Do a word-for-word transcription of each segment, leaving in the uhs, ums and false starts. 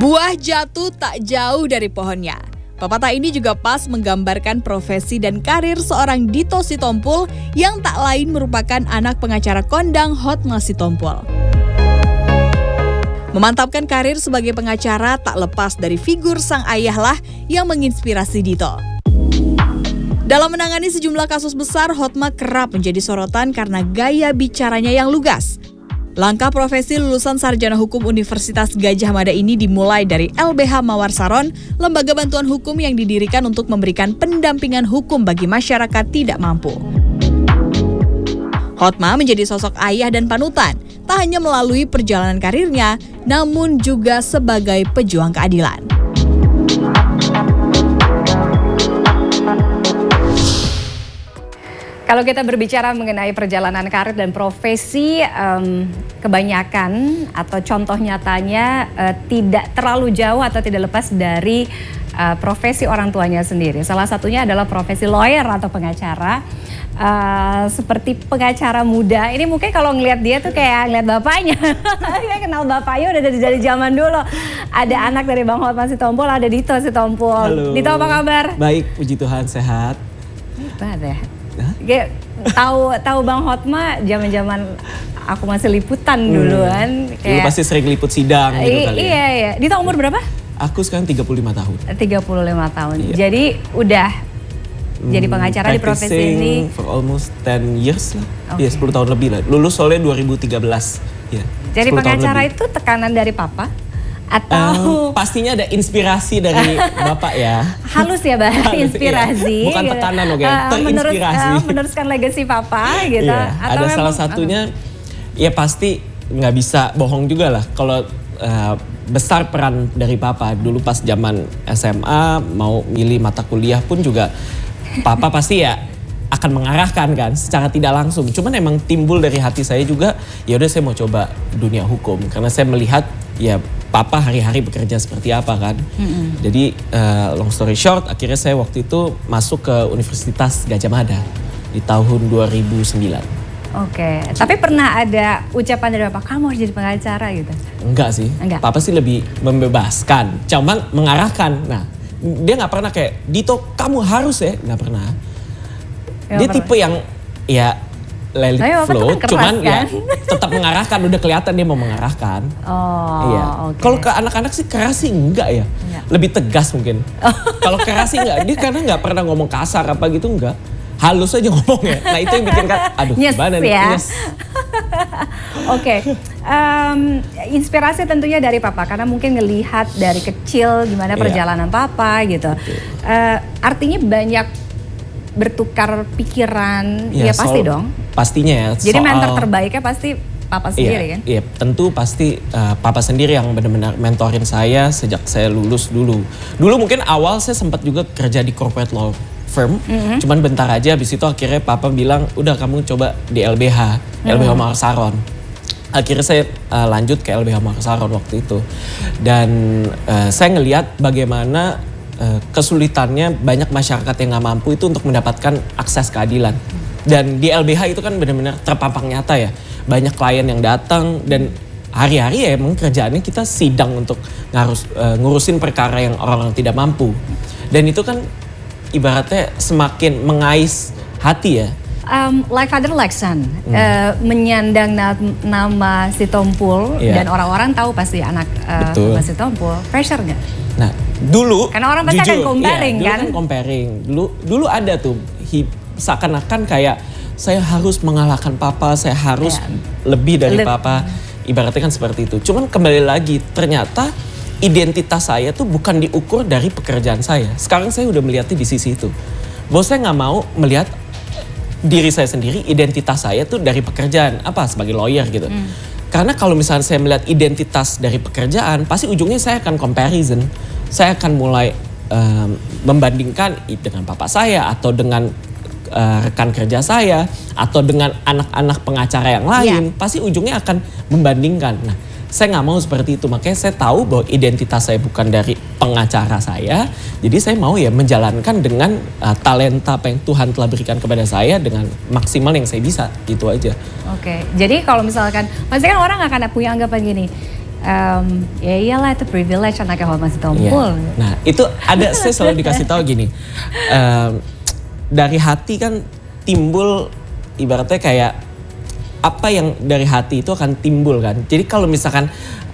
Buah jatuh tak jauh dari pohonnya. Pepatah ini juga pas menggambarkan profesi dan karir seorang Dito Sitompul yang tak lain merupakan anak pengacara kondang Hotma Sitompul. Memantapkan karir sebagai pengacara tak lepas dari figur sang ayah lah yang menginspirasi Dito. Dalam menangani sejumlah kasus besar, Hotma kerap menjadi sorotan karena gaya bicaranya yang lugas. Langkah profesi lulusan sarjana hukum Universitas Gadjah Mada ini dimulai dari L B H Mawar Saron, lembaga bantuan hukum yang didirikan untuk memberikan pendampingan hukum bagi masyarakat tidak mampu. Hotma menjadi sosok ayah dan panutan, tak hanya melalui perjalanan karirnya, namun juga sebagai pejuang keadilan. Kalau kita berbicara mengenai perjalanan karir dan profesi, um, kebanyakan atau contoh nyatanya uh, tidak terlalu jauh atau tidak lepas dari uh, profesi orang tuanya sendiri. Salah satunya adalah profesi lawyer atau pengacara. Uh, seperti pengacara muda, ini mungkin kalau ngelihat dia tuh kayak ngeliat bapaknya. Dia kenal bapaknya udah dari, dari zaman dulu. Ada anak dari Bang Hotma Sitompul, ada Dito Sitompul. Halo. Dito, apa kabar? Baik, puji Tuhan, sehat. Hebat ya. Kayak tahu tahu Bang Hotma zaman-zaman aku masih liputan hmm. duluan. Kayak, dulu pasti sering liput sidang gitu i- kali ya. Iya, iya. Dito umur berapa? Aku sekarang tiga puluh lima tahun. tiga puluh lima tahun. Iya. Jadi udah hmm, jadi pengacara di profesi ini for almost ten years lah. Okay. Iya, sepuluh tahun lebih lah. Lulus soalnya dua ribu tiga belas. Ya, jadi pengacara itu tekanan dari papa? Atau um, pastinya ada inspirasi dari bapak ya. Halus ya, Bah, inspirasi. Iya. Bukan tekanan, oke, okay. uh, terinspirasi. Menurut, uh, meneruskan legacy papa gitu. Iya. Atau ada memang, salah satunya, uh, ya pasti nggak bisa bohong juga lah. Kalau uh, besar peran dari papa dulu pas zaman S M A mau milih mata kuliah pun juga papa pasti ya akan mengarahkan kan secara tidak langsung. Cuman emang timbul dari hati saya juga, ya udah saya mau coba dunia hukum karena saya melihat ya papa hari-hari bekerja seperti apa kan. Mm-hmm. Jadi uh, long story short, akhirnya saya waktu itu masuk ke Universitas Gadjah Mada di tahun dua ribu sembilan. Oke, okay. Tapi pernah ada ucapan dari bapak, kamu harus jadi pengacara gitu? Enggak sih, Enggak. Papa sih lebih membebaskan, cuman mengarahkan. Nah, dia nggak pernah kayak, Dito kamu harus ya, nggak pernah. Ya, dia pernah. Tipe yang ya let it flow, kan keras, cuman kan? Ya tetap mengarahkan, udah kelihatan dia mau mengarahkan. Oh, iya. Okay. Kalau ke anak-anak sih keras sih enggak ya, enggak. Lebih tegas mungkin. Oh. Kalau keras sih enggak, dia karena nggak pernah ngomong kasar apa gitu enggak. Halus aja ngomongnya. Nah itu yang bikin kan, aduh yes, gimana nih? Ya? Yes. Oke, okay. um, inspirasi tentunya dari papa karena mungkin ngelihat dari kecil gimana perjalanan yeah. papa gitu. Okay. Uh, artinya banyak bertukar pikiran, ya, ya pasti soal, dong. Pastinya ya. Jadi soal, mentor terbaiknya pasti papa sendiri iya, kan? Iya, tentu pasti uh, papa sendiri yang benar-benar mentorin saya sejak saya lulus dulu. Dulu mungkin awal saya sempat juga kerja di corporate law firm, mm-hmm. cuman bentar aja habis itu akhirnya papa bilang, udah kamu coba di L B H, mm-hmm. L B H Mawar Saron. Akhirnya saya uh, lanjut ke L B H Mawar Saron waktu itu. Dan uh, saya ngelihat bagaimana uh, kesulitannya banyak masyarakat yang gak mampu itu untuk mendapatkan akses keadilan. Dan di L B H itu kan benar-benar terpampang nyata ya. Banyak klien yang datang dan hari-hari ya emang kerjaannya kita sidang untuk ngarus, uh, ngurusin perkara yang orang-orang tidak mampu. Dan itu kan ibaratnya semakin mengais hati ya. Um, like father like son, hmm. uh, menyandang na- nama Sitompul yeah. dan orang-orang tahu pasti anak uh, Mas Sitompul. Pressure nggak? Nah dulu, karena orang pasti jujur, akan comparing iya, kan? Dulu kan comparing. Dulu, dulu ada tuh hi, seakan-akan kayak saya harus mengalahkan papa, saya harus yeah. lebih dari Le- papa. Ibaratnya kan seperti itu. Cuman kembali lagi ternyata identitas saya tuh bukan diukur dari pekerjaan saya. Sekarang saya udah melihatnya di sisi itu. Bahwa saya nggak mau melihat diri saya sendiri, identitas saya tuh dari pekerjaan. Apa? Sebagai lawyer gitu. Hmm. Karena kalau misalnya saya melihat identitas dari pekerjaan, pasti ujungnya saya akan comparison. Saya akan mulai um, membandingkan dengan papa saya atau dengan uh, rekan kerja saya atau dengan anak-anak pengacara yang lain. Yeah. Pasti ujungnya akan membandingkan. Nah, saya nggak mau seperti itu, makanya saya tahu bahwa identitas saya bukan dari pengacara saya, jadi saya mau ya menjalankan dengan uh, talenta apa yang Tuhan telah berikan kepada saya dengan maksimal yang saya bisa, gitu aja. Oke, jadi kalau misalkan, pasti kan orang akan punya anggapan gini, um, ya iyalah itu privilege anaknya Hotma Sitompul. Yeah. Nah itu ada, saya selalu dikasih tahu gini, um, dari hati kan timbul ibaratnya kayak apa yang dari hati itu akan timbul kan. Jadi kalau misalkan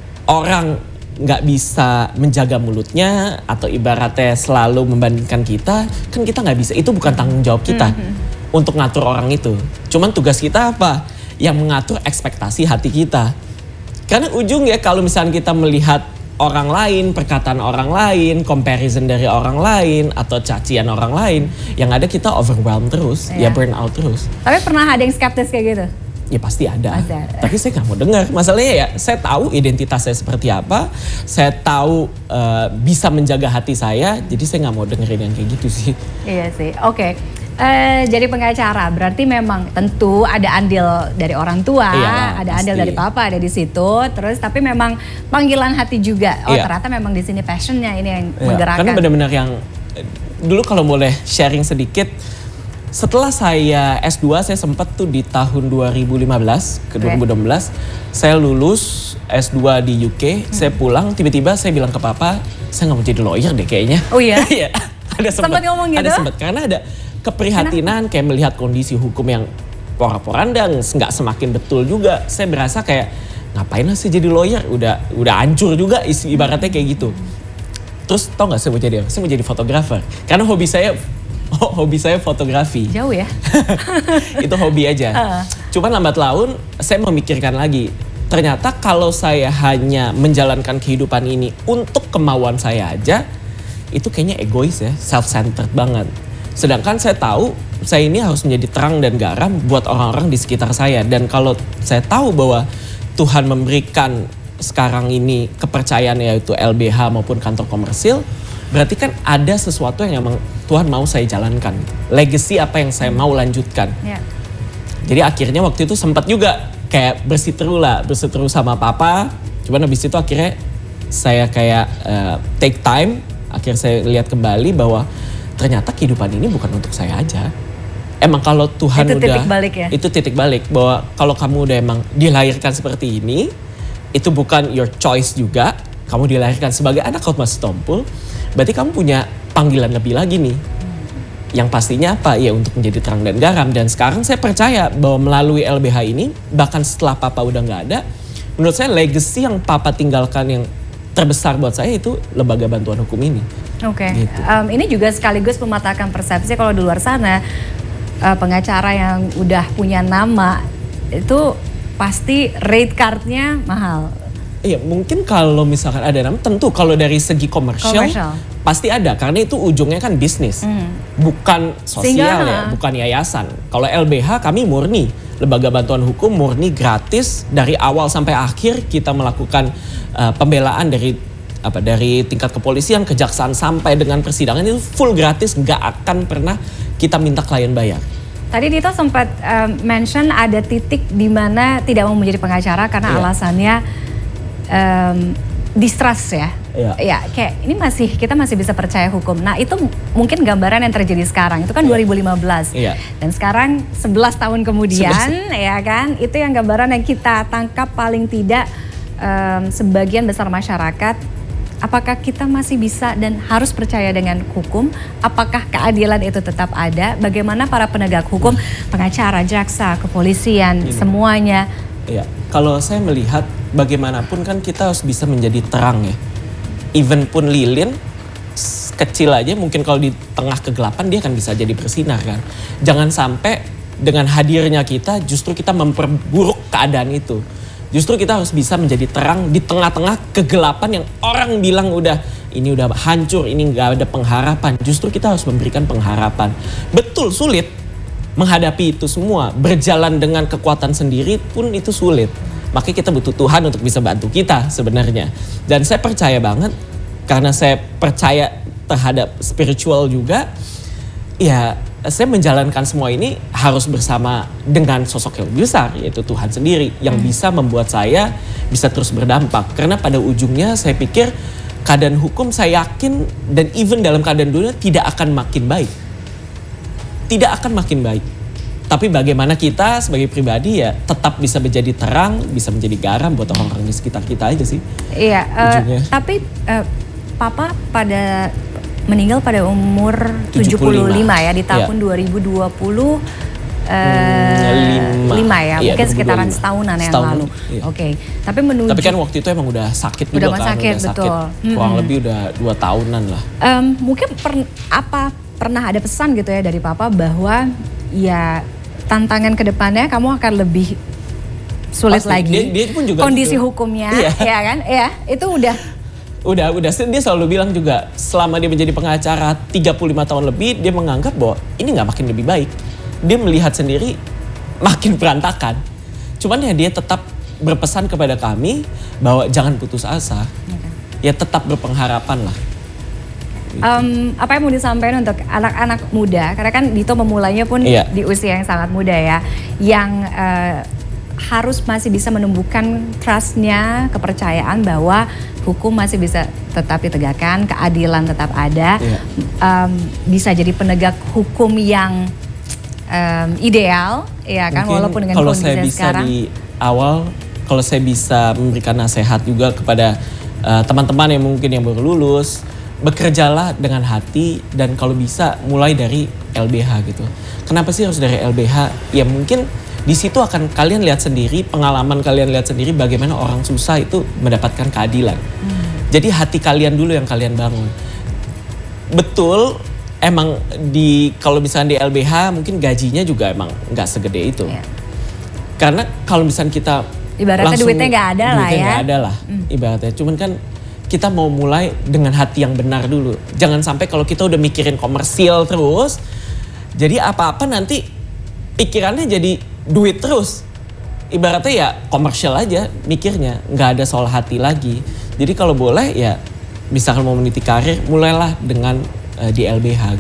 orang nggak bisa menjaga mulutnya atau ibaratnya selalu membandingkan kita, kan kita nggak bisa. Itu bukan tanggung jawab kita mm-hmm. untuk ngatur orang itu. Cuman tugas kita apa? Yang mengatur ekspektasi hati kita. Karena ujungnya kalau misalnya kita melihat orang lain, perkataan orang lain, comparison dari orang lain atau cacian orang lain, yang ada kita overwhelmed terus, yeah. ya burn out terus. Tapi pernah ada yang skeptis kayak gitu? Ya pasti ada. Pasti ada. Tapi saya nggak mau dengar. Masalahnya ya, saya tahu identitas saya seperti apa, saya tahu uh, bisa menjaga hati saya, jadi saya nggak mau dengerin yang kayak gitu sih. Iya sih. Oke. Okay. Uh, jadi pengacara berarti memang tentu ada andil dari orang tua, iya, ada pasti. Andil dari papa ada di situ. Terus tapi memang panggilan hati juga. Oh iya. Ternyata memang di sini passionnya ini yang iya, menggerakkan. Karena benar-benar yang dulu kalau boleh sharing sedikit. Setelah saya S dua, saya sempat tuh di tahun dua ribu lima belas ke dua ribu enam belas, okay. saya lulus S dua di U K, hmm. saya pulang, tiba-tiba saya bilang ke papa, saya nggak mau jadi lawyer deh kayaknya. Oh iya? Iya, ada sempat ngomong gitu? Ada sempat, karena ada keprihatinan. Kenapa? Kayak melihat kondisi hukum yang porak-porandang, nggak semakin betul juga. Saya berasa kayak, ngapain lah saya jadi lawyer, udah udah hancur juga ibaratnya kayak gitu. Terus tau nggak saya mau jadi apa? Saya mau jadi fotografer, karena hobi saya Oh, hobi saya fotografi. Jauh ya? Itu hobi aja. Uh. Cuman lambat laun saya memikirkan lagi. Ternyata kalau saya hanya menjalankan kehidupan ini untuk kemauan saya aja, itu kayaknya egois ya, self-centered banget. Sedangkan saya tahu saya ini harus menjadi terang dan garam buat orang-orang di sekitar saya. Dan kalau saya tahu bahwa Tuhan memberikan sekarang ini kepercayaan yaitu L B H maupun kantor komersil, berarti kan ada sesuatu yang emang Tuhan mau saya jalankan. Legacy apa yang saya mau lanjutkan. Yeah. Jadi akhirnya waktu itu sempat juga kayak bersiteru lah, berseteru sama papa. Cuman habis itu akhirnya saya kayak uh, take time. Akhirnya saya lihat kembali bahwa ternyata kehidupan ini bukan untuk saya aja. Emang kalau Tuhan itu udah, titik balik ya? Itu titik balik. Bahwa kalau kamu udah emang dilahirkan seperti ini, itu bukan your choice juga. Kamu dilahirkan sebagai anak Hotma Sitompul, berarti kamu punya panggilan lebih lagi nih. Yang pastinya apa? Ya untuk menjadi terang dan garam. Dan sekarang saya percaya bahwa melalui L B H ini, bahkan setelah papa udah gak ada, menurut saya legacy yang papa tinggalkan yang terbesar buat saya itu lembaga bantuan hukum ini. Oke, okay. gitu. um, ini juga sekaligus mematahkan persepsi kalau di luar sana, uh, pengacara yang udah punya nama, itu pasti rate cardnya mahal. Iya, mungkin kalau misalkan ada nama, tentu kalau dari segi komersial pasti ada, karena itu ujungnya kan bisnis, mm. bukan sosial. Sehingga, ya, bukan yayasan. Kalau L B H kami murni, lembaga bantuan hukum murni gratis dari awal sampai akhir kita melakukan uh, pembelaan dari apa dari tingkat kepolisian, kejaksaan sampai dengan persidangan itu full gratis, nggak akan pernah kita minta klien bayar. Tadi Dito sempat um, mention ada titik di mana tidak mau menjadi pengacara karena yeah. alasannya Um, distrust ya, ya, ya kayak ini masih kita masih bisa percaya hukum. Nah itu mungkin gambaran yang terjadi sekarang. Itu kan ya. dua ribu lima belas ya. Dan sekarang sebelas tahun kemudian, sebelas. Ya kan, itu yang gambaran yang kita tangkap paling tidak um, sebagian besar masyarakat. Apakah kita masih bisa dan harus percaya dengan hukum? Apakah keadilan itu tetap ada? Bagaimana para penegak hukum, pengacara, jaksa, kepolisian, ini. Semuanya? Iya, kalau saya melihat bagaimanapun kan kita harus bisa menjadi terang ya. Even pun lilin kecil aja mungkin kalau di tengah kegelapan dia akan bisa jadi bersinar kan. Jangan sampai dengan hadirnya kita justru kita memperburuk keadaan itu. Justru kita harus bisa menjadi terang di tengah-tengah kegelapan yang orang bilang udah ini udah hancur, ini nggak ada pengharapan. Justru kita harus memberikan pengharapan. Betul sulit. Menghadapi itu semua, berjalan dengan kekuatan sendiri pun itu sulit. Makanya kita butuh Tuhan untuk bisa bantu kita sebenarnya. Dan saya percaya banget, karena saya percaya terhadap spiritual juga, ya saya menjalankan semua ini harus bersama dengan sosok yang lebih besar, yaitu Tuhan sendiri, yang bisa membuat saya bisa terus berdampak. Karena pada ujungnya saya pikir keadaan hukum saya yakin, dan even dalam keadaan dunia tidak akan makin baik. Tidak akan makin baik. Tapi bagaimana kita sebagai pribadi ya tetap bisa menjadi terang, bisa menjadi garam buat orang-orang di sekitar kita aja sih. Iya, uh, tapi uh, Papa pada meninggal pada umur tujuh puluh lima ya di tahun ya. dua ribu dua puluh Uh, lima ya, iya, mungkin sekitaran setahunan yang Setahun, lalu. Iya. Oke, okay. Tapi menuju. Tapi kan waktu itu emang udah sakit udah juga kan, sakit, udah betul. sakit. Kurang hmm. lebih udah dua tahunan lah. Um, mungkin per, apa pernah ada pesan gitu ya dari Papa bahwa ya tantangan kedepannya kamu akan lebih sulit Pasti, lagi. Dia, dia pun juga kondisi gitu. Hukumnya, iya. ya kan? Ya, itu udah. Udah, udah. Dia selalu bilang juga selama dia menjadi pengacara tiga puluh lima tahun lebih, dia menganggap bahwa ini nggak makin lebih baik. Dia melihat sendiri makin berantakan. Cuman ya dia tetap berpesan kepada kami bahwa jangan putus asa. Okay. Ya tetap berpengharapan lah. Um, apa yang mau disampaikan untuk anak-anak muda? Karena kan Dito memulainya pun iya. di usia yang sangat muda ya. Yang uh, harus masih bisa menumbuhkan trust-nya, kepercayaan bahwa hukum masih bisa tetap ditegakkan, keadilan tetap ada. Iya. Um, bisa jadi penegak hukum yang Um, ideal, ya kan, mungkin walaupun dengan kondisi sekarang. Kalau saya bisa di awal, kalau saya bisa memberikan nasihat juga kepada uh, teman-teman yang mungkin yang baru lulus, bekerjalah dengan hati dan kalau bisa mulai dari L B H gitu. Kenapa sih harus dari L B H? Ya mungkin di situ akan kalian lihat sendiri, pengalaman kalian lihat sendiri bagaimana orang susah itu mendapatkan keadilan. Hmm. Jadi hati kalian dulu yang kalian bangun. Betul. Emang di kalau misalnya di L B H mungkin gajinya juga emang nggak segede itu. Yeah. Karena kalau misalnya kita ibaratnya langsung, duitnya nggak ada lah ya. Nggak ada lah mm. ibaratnya. Cuman kan kita mau mulai dengan hati yang benar dulu. Jangan sampai kalau kita udah mikirin komersial terus, jadi apa-apa nanti pikirannya jadi duit terus. Ibaratnya ya komersial aja mikirnya, nggak ada soal hati lagi. Jadi kalau boleh ya misalkan mau meniti karir, mulailah dengan uh, di L B H.